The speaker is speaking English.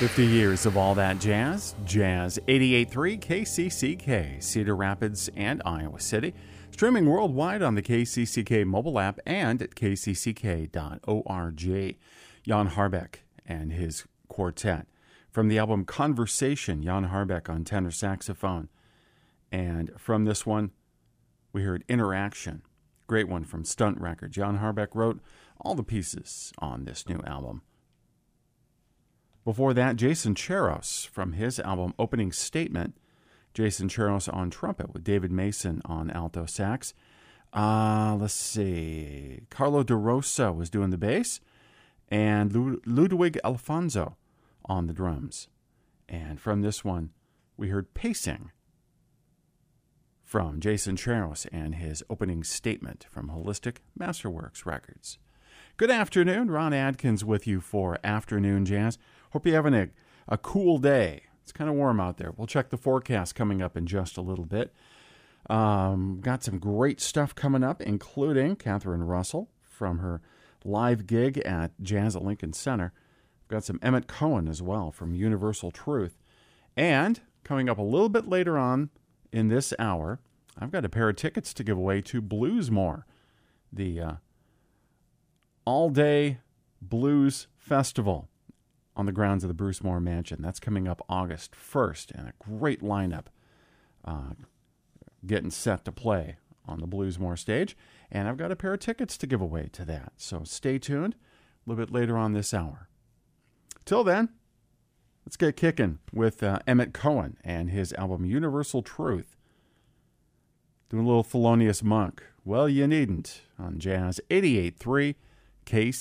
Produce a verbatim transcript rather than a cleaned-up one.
fifty years of all that jazz. Jazz eighty-eight point three K C C K, Cedar Rapids and Iowa City. Streaming worldwide on the K C C K mobile app and at k c c k dot org. Jan Harbeck and his quartet. From the album Conversation, Jan Harbeck on tenor saxophone. And from this one, we heard Interaction. Great one from Stunt Records. Jan Harbeck wrote all the pieces on this new album. Before that, Jason Charos from his album Opening Statement. Jason Charos on trumpet with David Mason on alto sax. Uh, let's see. Carlo DeRosa was doing the bass. And Ludwig Alfonso on the drums. And from this one, we heard Pacing from Jason Charos and his Opening Statement from Holistic Masterworks Records. Good afternoon. Ron Adkins with you for Afternoon Jazz. Hope you're having a, a cool day. It's kind of warm out there. We'll check the forecast coming up in just a little bit. Um, got some great stuff coming up, including Catherine Russell from her live gig at Jazz at Lincoln Center. Got some Emmett Cohen as well from Universal Truth. And coming up a little bit later on in this hour, I've got a pair of tickets to give away to Bluesmore, the uh, all-day blues festival on the grounds of the Bruce Moore Mansion. That's coming up August first, and a great lineup uh, getting set to play on the Bluesmore stage. And I've got a pair of tickets to give away to that. So stay tuned a little bit later on this hour. Till then, let's get kicking with uh, Emmett Cohen and his album Universal Truth. Doing a little Thelonious Monk. Well, you needn't on Jazz eighty-eight point three K C C.